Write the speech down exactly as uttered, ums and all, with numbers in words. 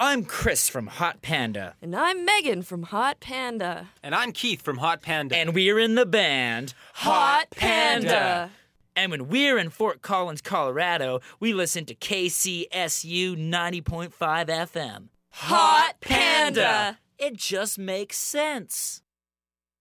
I'm Chris from Hot Panda. And I'm Megan from Hot Panda. And I'm Keith from Hot Panda. And we're in the band Hot Panda. And when we're in Fort Collins, Colorado, we listen to K C S U ninety point five F M. Hot Panda. It just makes sense.